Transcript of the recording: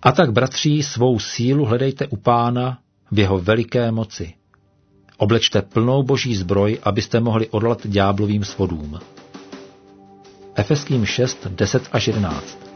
A tak, bratří, svou sílu hledejte u Pána v jeho veliké moci. Oblečte plnou boží zbroj, abyste mohli odolat ďáblovým svodům. Efeským 6, 10 až 11.